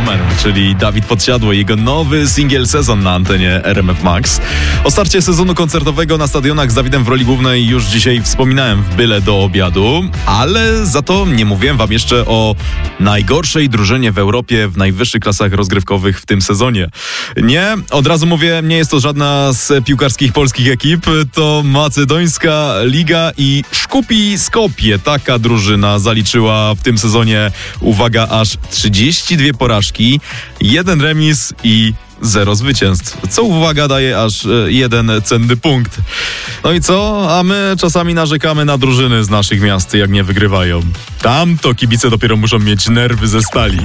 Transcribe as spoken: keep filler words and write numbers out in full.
Snowman, czyli Dawid Podsiadło i jego nowy singiel Sezon na antenie R M F Max. O starcie sezonu koncertowego na stadionach z Dawidem w roli głównej już dzisiaj wspominałem w Byle do obiadu, ale za to nie mówiłem wam jeszcze o najgorszej drużynie w Europie w najwyższych klasach rozgrywkowych w tym sezonie. Nie, od razu mówię, nie jest to żadna z piłkarskich polskich ekip, to macedońska liga i Szkupi Skopje. Taka drużyna zaliczyła w tym sezonie, uwaga, aż trzydzieści dwie porażki, jeden remis i zero zwycięstw, co uwaga daje aż jeden cenny punkt. No i co? A my czasami narzekamy na drużyny z naszych miast, jak nie wygrywają. Tam to kibice dopiero muszą mieć nerwy ze stali.